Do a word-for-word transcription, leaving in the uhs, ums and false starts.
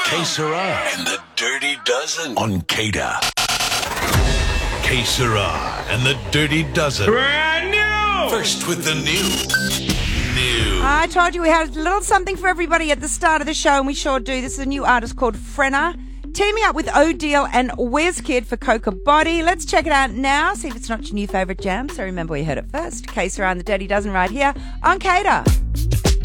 Que Sera and the Dirty Dozen on Cater. Que Sera and the Dirty Dozen. Brand new! First with the new. New. I told you we had a little something for everybody at the start of the show, and we sure do. This is a new artist called Frenna, teaming up with Odile and Wizkid for Coca Body. Let's check it out now, see if it's not your new favourite jam. So remember, we heard it first. Que Sera and the Dirty Dozen right here on Cater.